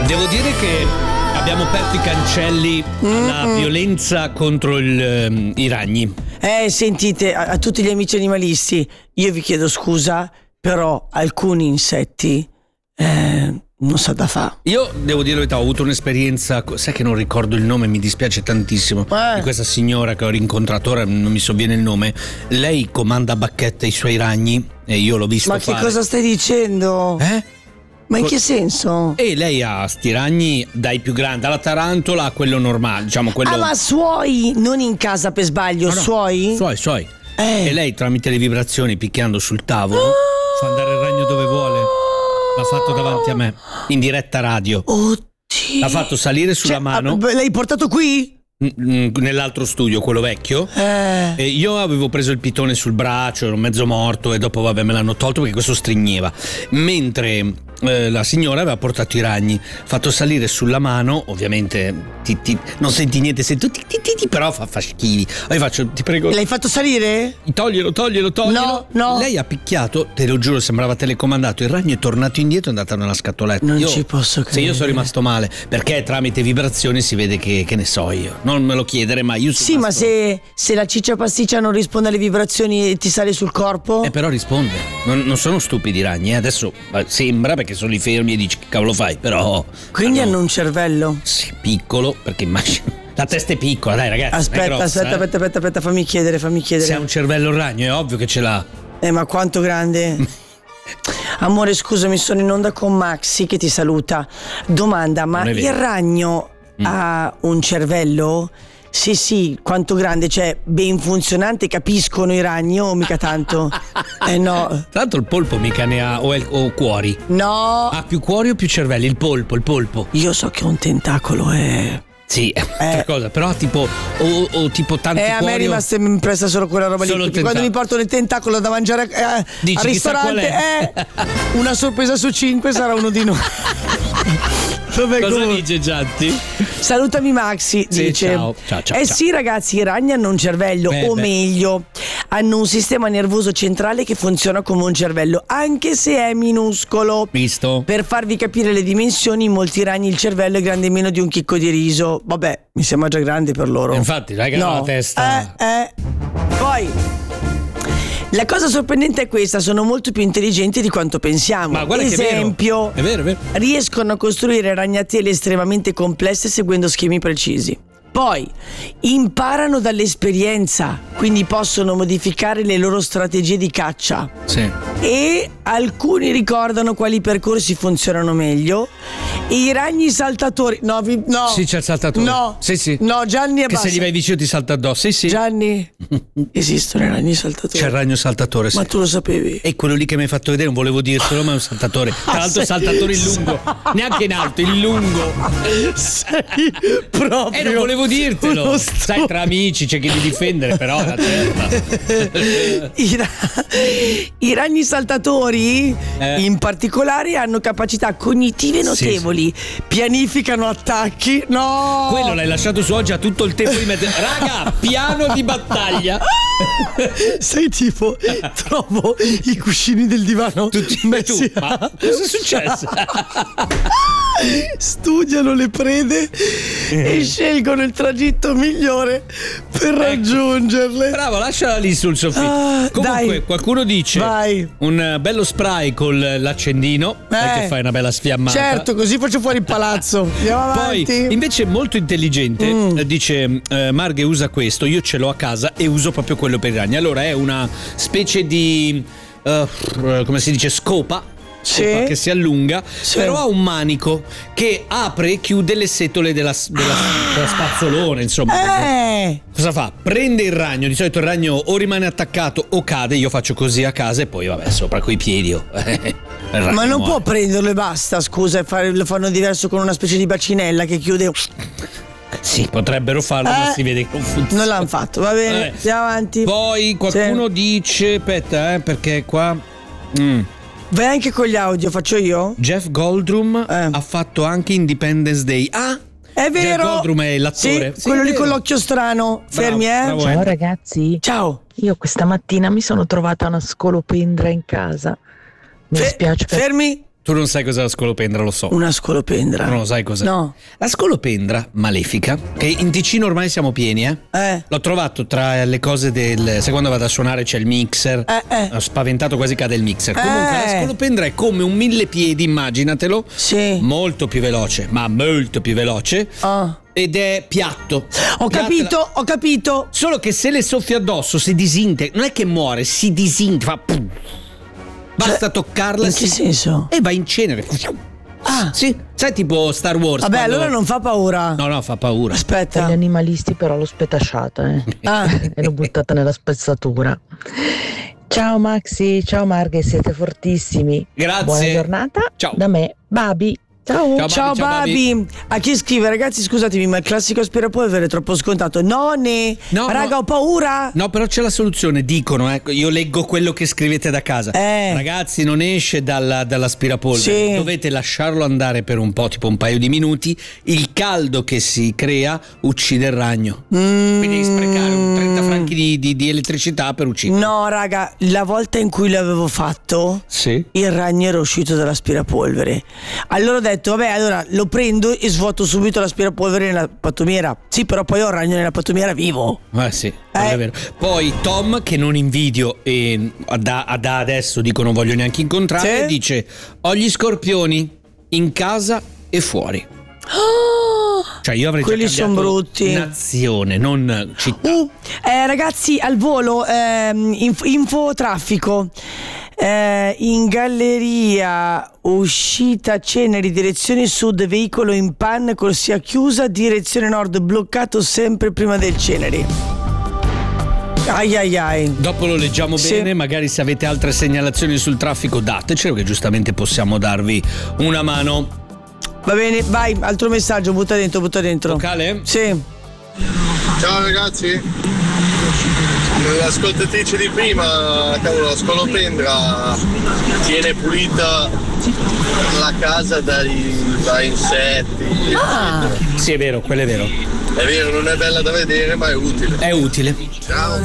Devo dire che abbiamo aperto i cancelli alla violenza contro i ragni. Sentite, a tutti gli amici animalisti, io vi chiedo scusa, però alcuni insetti non sa da fa. Io devo dire la verità, ho avuto un'esperienza, sai che non ricordo il nome, mi dispiace tantissimo, di questa signora che ho rincontrato, ora non mi sovviene il nome. Lei comanda a bacchetta i suoi ragni e io l'ho visto fare. Ma che cosa stai dicendo? Ma in che senso? E lei ha sti ragni dai più grandi, dalla tarantola a quello normale, diciamo quello. Ah, ma suoi, non in casa per sbaglio, no, suoi? Suoi. E lei tramite le vibrazioni, picchiando sul tavolo, fa andare il ragno dove vuole. L'ha fatto davanti a me, in diretta radio. Oddio. L'ha fatto salire sulla mano. L'hai portato qui? Nell'altro studio, quello vecchio. E io avevo preso il pitone sul braccio, ero mezzo morto e dopo me l'hanno tolto perché questo stringeva. Mentre la signora aveva portato i ragni, fatto salire sulla mano, ovviamente non senti niente, sento però fa schifo. Io faccio, ti prego. L'hai fatto salire? Toglielo. No. Lei ha picchiato, te lo giuro, sembrava telecomandato. Il ragno è tornato indietro e è andato nella scatoletta. Non ci posso credere. Se io sono rimasto male, perché tramite vibrazioni si vede che ne so io. Non me lo chiedere, ma io sono Sì, ma se la ciccia pasticcia non risponde alle vibrazioni e ti sale sul corpo? Però risponde. Non sono stupidi i ragni, adesso sembra perché sono lì fermi e dici che cavolo fai, però. Quindi hanno un cervello? Sì, piccolo, perché immagino. La testa è piccola, dai ragazzi. Aspetta, fammi chiedere. Se ha un cervello il ragno è ovvio che ce l'ha. Ma quanto grande? Amore, scusami, sono in onda con Maxi che ti saluta. Domanda, ma il ragno ha un cervello? Sì, quanto grande? Cioè, ben funzionante, capiscono i ragni o mica tanto? No. Tra l'altro il polpo mica ne ha, o cuori. No. Ha più cuori o più cervelli? Il polpo. Io so che un tentacolo è... Sì, altra cosa, però tipo o tipo tanti cuori. A me è rimasta impressa solo quella roba solo lì. Perché quando mi portano il tentacolo da mangiare al ristorante, una sorpresa su 5 sarà uno di noi. Cosa dice Gianni? Salutami Maxi, sì, dice. Ciao. Sì ragazzi, i ragni hanno un cervello, meglio, hanno un sistema nervoso centrale che funziona come un cervello, anche se è minuscolo. Visto? Per farvi capire le dimensioni, in molti ragni il cervello è grande meno di un chicco di riso. Vabbè, mi sembra già grande per loro. Infatti, raga, la testa. Poi la cosa sorprendente è questa: sono molto più intelligenti di quanto pensiamo. Ma guarda esempio, che è vero. Riescono a costruire ragnatele estremamente complesse seguendo schemi precisi. Poi imparano dall'esperienza, quindi possono modificare le loro strategie di caccia. Sì. E alcuni ricordano quali percorsi funzionano meglio. I ragni saltatori. No. Sì, c'è il saltatore. No. Sì. No, Gianni è che se gli vai vicino ti salta addosso. Sì. Gianni, esistono i ragni saltatori. C'è il ragno saltatore, sì. Ma tu lo sapevi? E quello lì che mi hai fatto vedere, non volevo dirtelo, ma è un saltatore. Tra l'altro saltatore in lungo. Neanche in alto, in lungo. Sei proprio. Non volevo dirtelo. Sai, tra amici c'è chi di difendere, però la certa. I ragni saltatori in particolare hanno capacità cognitive notevoli. Pianificano attacchi. No, quello l'hai lasciato su oggi, ha tutto il tempo di mettere. Raga, piano di battaglia. Sei tipo, trovo i cuscini del divano tutti messi. Ma cosa è successo? Studiano le prede e scelgono il tragitto migliore per raggiungerle. Bravo, lasciala lì sul soffitto. Comunque, dai, qualcuno dice: vai. Un bello spray con l'accendino, perché fai una bella sfiammata. Certo, così faccio fuori il palazzo. Andiamo avanti. Poi, invece, molto intelligente, dice: Marghe usa questo, io ce l'ho a casa e uso proprio quello per i ragni. Allora, è una specie di come si dice, scopa. Che si allunga, però ha un manico che apre e chiude le setole della spazzolone, insomma. Cosa fa? Prende il ragno, di solito il ragno o rimane attaccato o cade, io faccio così a casa e poi vabbè, sopra coi piedi. Ma non può prenderlo e basta, scusa, lo fanno diverso con una specie di bacinella che chiude. Sì, potrebbero farlo, ma si vede che non funziona. Non l'hanno fatto, va bene, andiamo avanti. Poi qualcuno dice, aspetta, perché qua vai anche con gli audio, faccio io? Jeff Goldblum ha fatto anche Independence Day. È vero. Jeff Goldblum è l'attore. Sì, quello lì con l'occhio strano. Fermi, bravo. Ciao ragazzi. Ciao. Io questa mattina mi sono trovata una scolopendra in casa. Mi dispiace. Fermi. Tu non sai cos'è la scolopendra, lo so. Una scolopendra. Non lo sai cos'è? No. La scolopendra malefica, che in Ticino ormai siamo pieni, L'ho trovato tra le cose sai quando vado a suonare c'è il mixer. Ho spaventato, quasi cade il mixer. Comunque la scolopendra è come un millepiedi, immaginatelo. Sì. Molto più veloce, ma molto più veloce. Ed è piatto. Ho capito. Solo che se le soffi addosso si disintegra. Non è che muore, si disintegra. Fa pum. Basta toccarla. In che senso? E va in cenere. Sì, sai, tipo Star Wars. Vabbè, allora non fa paura. No, fa paura. Aspetta. Per gli animalisti però l'ho spetasciata e l'ho buttata nella spezzatura. Ciao Maxi, ciao Marghe, siete fortissimi. Grazie. Buona giornata. Ciao. Da me, Babi. Ciao Babi. A chi scrive: ragazzi, scusatemi, ma il classico aspirapolvere è troppo scontato. No, raga, ho paura. No, però c'è la soluzione, dicono, io leggo quello che scrivete da casa. Ragazzi, non esce dall'aspirapolvere. Sì. Dovete lasciarlo andare per un po', tipo un paio di minuti. Il caldo che si crea uccide il ragno. Quindi devi sprecare 30 franchi di elettricità per uccidere. No, raga, la volta in cui l'avevo fatto, sì, il ragno era uscito dall'aspirapolvere. Allora ho detto, vabbè, allora lo prendo e svuoto subito l'aspirapolvere nella pattumiera. Sì, però poi ho il ragno nella pattumiera vivo. Sì, è vero. Poi Tom, che non invidio e da adesso dico non voglio neanche incontrare, dice: ho gli scorpioni in casa e fuori. Cioè io avrei quelli sono brutti. Nazione, non città. Ragazzi, al volo, infotraffico. In galleria, uscita Ceneri, direzione sud, veicolo in panne, corsia chiusa, direzione nord bloccato sempre prima del Ceneri. Ai. Dopo lo leggiamo bene, magari se avete altre segnalazioni sul traffico datecelo, che giustamente possiamo darvi una mano. Va bene, vai, altro messaggio, butta dentro. Vocale? Sì. Ciao ragazzi, l'ascoltatrice di prima, cavolo, la scolopendra tiene pulita la casa da insetti. Sì, è vero, quello è vero. È vero, non è bella da vedere, ma è utile. È utile. Ciao.